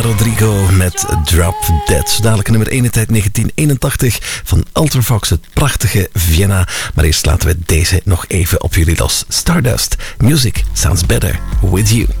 Rodrigo met Drop Dead. Dadelijk nummer 1 in tijd 1981 van Ultravox, het prachtige Vienna. Maar eerst laten we deze nog even op jullie los. Stardust. Music sounds better with you.